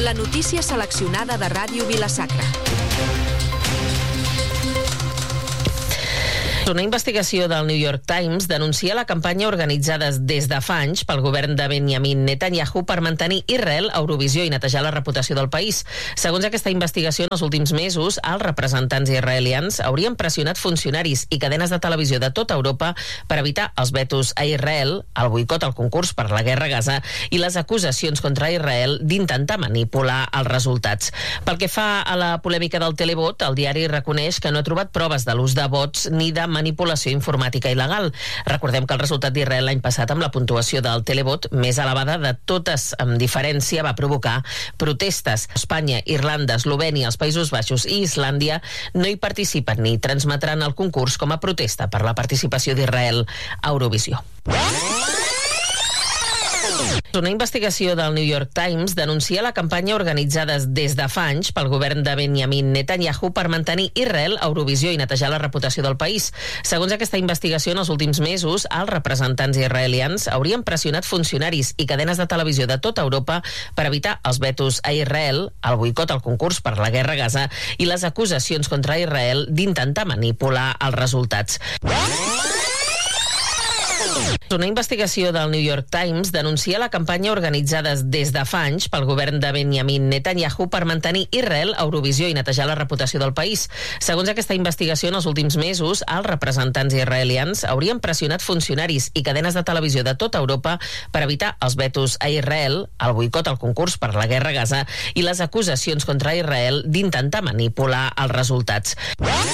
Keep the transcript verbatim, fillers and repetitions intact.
La notícia seleccionada de Ràdio Vila-sacra. Una investigació del New York Times denuncia la campanya organitzada des de fa anys pel govern de Benjamin Netanyahu per mantenir Israel a Eurovisió i netejar la reputació del país. Segons aquesta investigació, en els últims mesos, els representants israelians haurien pressionat funcionaris i cadenes de televisió de tota Europa per evitar els vetos a Israel, el boicot al concurs per la guerra a Gaza i les acusacions contra Israel d'intentar manipular els resultats. Pel que fa a la polèmica del televot, el diari reconeix que no ha trobat proves de l'ús de vots ni de manipulació informàtica il·legal. Recordem que el resultat d'Israel l'any passat amb la puntuació del televot més elevada de totes amb diferència va provocar protestes. Espanya, Irlanda, Eslovènia, els Països Baixos i Islàndia no hi participen ni transmetran el concurs com a protesta per la participació d'Israel a Eurovisió. Una investigació del New York Times denuncia la campanya organitzada des de fa anys pel govern de Benjamin Netanyahu per mantenir Israel a Eurovisió i netejar la reputació del país. Segons aquesta investigació, en els últims mesos, els representants israelians haurien pressionat funcionaris i cadenes de televisió de tota Europa per evitar els vetos a Israel, el boicot al concurs per la guerra a Gaza i les acusacions contra Israel d'intentar manipular els resultats. Una investigació del New York Times denuncia la campanya organitzada des de fa anys pel govern de Benjamin Netanyahu per mantenir Israel a Eurovisió i netejar la reputació del país. Segons aquesta investigació, en els últims mesos, els representants israelians haurien pressionat funcionaris i cadenes de televisió de tota Europa per evitar els vetos a Israel, el boicot al concurs per la guerra a Gaza i les acusacions contra Israel d'intentar manipular els resultats.